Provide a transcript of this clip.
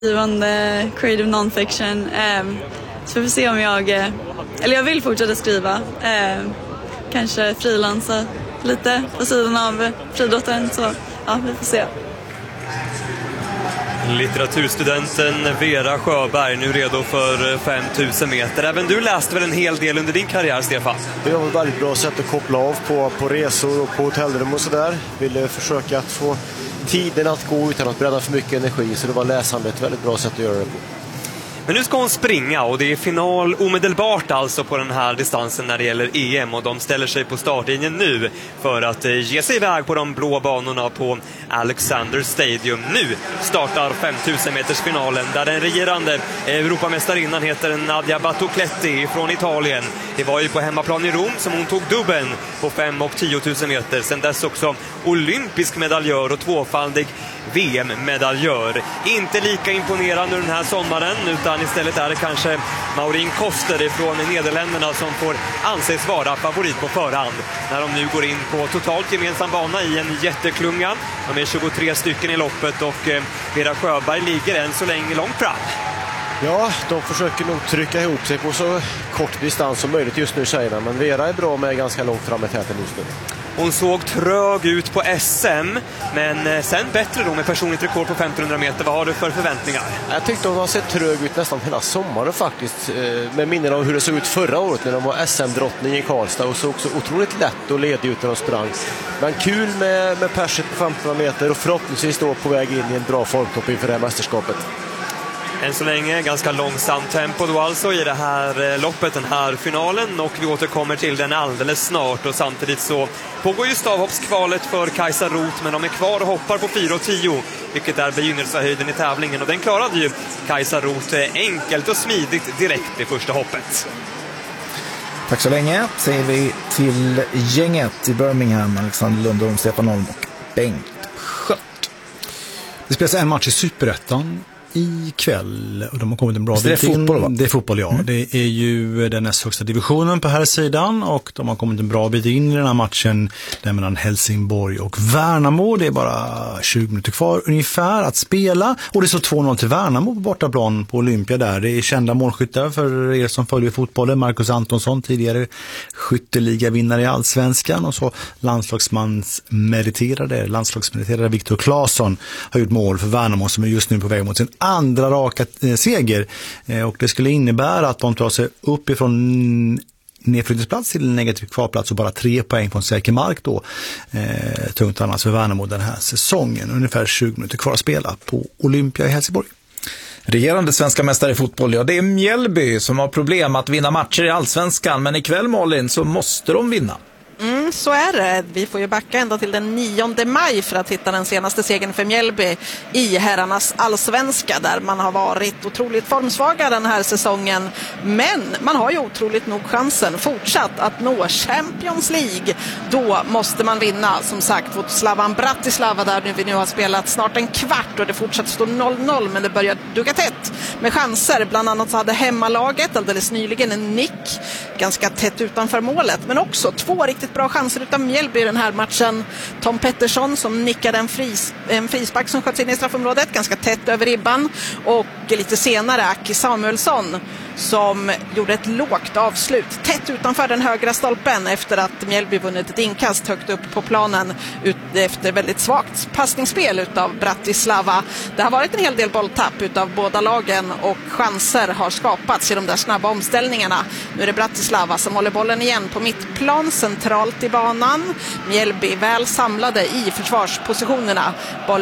Skrivande creative non-fiction. Så vi får se om jag vill fortsätta skriva. Kanske frilansa lite på sidan av friidrotten. Så ja, vi får se. Litteraturstudenten Vera Sjöberg nu redo för 5000 meter. Även du läste väl en hel del under din karriär, Stefan? Det var ett väldigt bra sätt att koppla av på resor och på hotellrum och sådär. Ville försöka att få tiden att gå utan att bränna för mycket energi, så det var läsandet ett väldigt bra sätt att göra det på. Men nu ska hon springa och det är final omedelbart alltså på den här distansen när det gäller EM, och de ställer sig på startlinjen nu för att ge sig iväg på de blå banorna på Alexander Stadium. Nu startar 5000 meters finalen där den regerande Europamästarinnan heter Nadia Battocletti från Italien. Det var ju på hemmaplan i Rom som hon tog dubben på 5 och 10 000 meter. Sen dess också olympisk medaljör och tvåfaldig VM-medaljör. Inte lika imponerande den här sommaren, utan istället är det kanske Maureen Koster från Nederländerna som får anses vara favorit på förhand när de nu går in på totalt gemensam bana i en jätteklunga. De är 23 stycken i loppet och Vera Sjöberg ligger än så länge långt fram. Ja, de försöker nog trycka ihop sig på så kort distans som möjligt just nu, tjejerna. Men Vera är bra med ganska långt fram i täten just nu. Hon såg trög ut på SM, men sen bättre då med personligt rekord på 1500 meter. Vad har du för förväntningar? Jag tyckte hon har sett trög ut nästan hela sommaren faktiskt. Med minnen av hur det såg ut förra året när de var SM-drottning i Karlstad, och såg också otroligt lätt och ledig ut när de sprang. Men kul med perset på 1500 meter och förhoppningsvis då på väg in i en bra formtopp inför det här mästerskapet. Än så länge ganska långsamt tempo då alltså i det här loppet, den här finalen, och vi återkommer till den alldeles snart. Och samtidigt så pågår ju stavhoppskvalet för Kajsa Roth, men de är kvar och hoppar på 4,10, vilket är begynnelsehöjden i tävlingen, och den klarade ju Kajsa Roth enkelt och smidigt direkt i första hoppet. Tack så länge, säger vi till gänget i Birmingham, Alexander Lundholm, Stefan Holm och Bengt Schött. Det spelas en match i Superettan ikväll och de har kommit en bra bit in. Fotboll, va? Det är fotboll, ja. Det är ju den näst högsta divisionen på här sidan, och de har kommit en bra bit in i den här matchen där mellan Helsingborg och Värnamo. Det är bara 20 minuter kvar ungefär att spela, och det står 2-0 till Värnamo på bortaplan på Olympia där. Det är kända målskyttar för er som följer fotbollen. Marcus Antonsson, tidigare skytteligavinnare i Allsvenskan, och så landslagsmeriterade Viktor Claesson har gjort mål för Värnamo, som är just nu på väg mot sin andra raka seger, och det skulle innebära att de tar sig upp ifrån nedflyttningsplats till negativ kvarplats och bara 3 poäng på en säker mark då. Tungt annars för Värnamo den här säsongen. Ungefär 20 minuter kvar att spela på Olympia i Helsingborg. Regerande svenska mästare i fotboll, ja, det är Mjällby som har problem att vinna matcher i Allsvenskan, men ikväll, Malin, så måste de vinna. Så är det. Vi får ju backa ända till den 9 maj för att hitta den senaste segern för Mjällby i herrarnas allsvenska, där man har varit otroligt formsvaga den här säsongen. Men man har ju otroligt nog chansen fortsatt att nå Champions League. Då måste man vinna, som sagt, mot Slavan Bratislava, där vi nu har spelat snart en kvart och det fortsatt står 0-0, men det börjar dugga tätt med chanser. Bland annat så hade hemmalaget alldeles nyligen en nick ganska tätt utanför målet, men också 2 riktigt bra chanser utav Mjällby i den här matchen. Tom Pettersson som nickade en frispark som sköts in i straffområdet ganska tätt över ribban, och lite senare Aki Samuelsson som gjorde ett lågt avslut tätt utanför den högra stolpen efter att Mjällby vunnit ett inkast högt upp på planen efter väldigt svagt passningsspel utav Bratislava. Det har varit en hel del bolltapp utav båda lagen och chanser har skapats i de där snabba omställningarna. Nu är det Bratislava som håller bollen igen på mittplan centralt i banan. Mjällby väl samlade i försvarspositionerna.